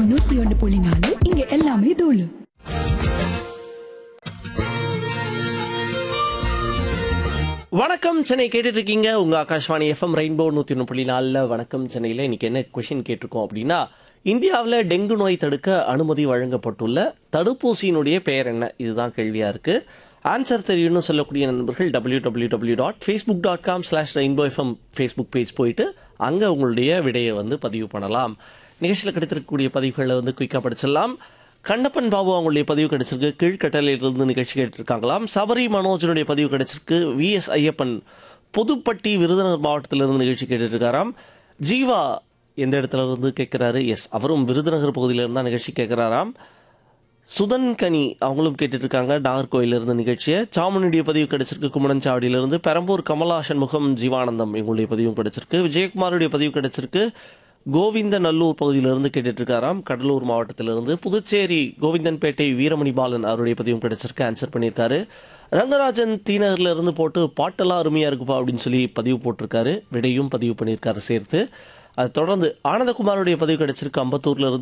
101.4 இங்க எல்லாமே தூளு. வணக்கம் சென்னை கேட்டுட்டு இருக்கீங்க உங்க ஆகாஷ்வாணி எஃப்எம் ரெயின்போ 101.4. வணக்கம் சென்னையில் இன்னைக்கு என்ன கொஷின் கேட்டிருக்கோம் அப்படின்னா, இந்தியாவில் டெங்கு நோய் தடுக்க அனுமதி வழங்கப்பட்டுள்ள தடுப்பூசியினுடைய பெயர் என்ன, இதுதான் கேள்வியா இருக்கு. ஆன்சர் தெரியும்னு சொல்லக்கூடிய நண்பர்கள் www.facebook.com/rainbowfm ஃபேஸ்புக் பேஜ் போயிட்டு அங்கே உங்களுடைய விடையை பதிவு பண்ணலாம். நிகழ்ச்சியில் கிடைத்திருக்கக்கூடிய பதிவுகளை குயிக்காக படிச்சிடலாம். கண்ணப்பன் பாபு அவங்களுடைய பதிவு கிடைச்சிருக்கு, கீழ்கட்டளையிலிருந்து நிகழ்ச்சி கேட்டிருக்காங்களாம். சபரி மனோஜனுடைய பதிவு கிடைச்சிருக்கு, விஎஸ் ஐயப்பன் புதுப்பட்டி விருதுநகர் மாவட்டத்திலிருந்து நிகழ்ச்சி கேட்டுட்டு இருக்காராம். ஜீவா எந்த இடத்துல இருந்து கேட்குறாரு, எஸ் அவரும் விருதுநகர் பகுதியில இருந்தா நிகழ்ச்சி கேட்குறாராம். சுதன்கனி அவங்களும் கேட்டுட்டு இருக்காங்க நாகர்கோயிலிருந்து நிகழ்ச்சியை. சாமுனுடைய பதிவு கிடைச்சிருக்கு குமணன்சாவடியிலிருந்து. பெரம்பூர் கமலா சண்முகம் ஜீவானந்தம் எங்களுடைய பதிவும் கிடைச்சிருக்கு. விஜயகுமாருடைய பதிவு கிடைச்சிருக்கு, கோவிந்த நல்லூர் பகுதியிலிருந்து கேட்டுட்டு இருக்காராம் கடலூர் மாவட்டத்திலிருந்து. புதுச்சேரி கோவிந்தன்பேட்டை வீரமணி பாலன் அவருடைய பதிவும் கிடைச்சிருக்கு, ஆன்சர் பண்ணியிருக்காரு. ரங்கராஜன் தீநகர்ல இருந்து போட்டு பாட்டெல்லாம் அருமையா இருக்குப்பா அப்படின்னு சொல்லி பதிவு போட்டிருக்காரு, விடையும் பதிவு பண்ணியிருக்காரு சேர்த்து. அது தொடர்ந்து ஆனந்தகுமாருடைய பதிவு கிடைச்சிருக்கு அம்பத்தூர்ல இருந்து.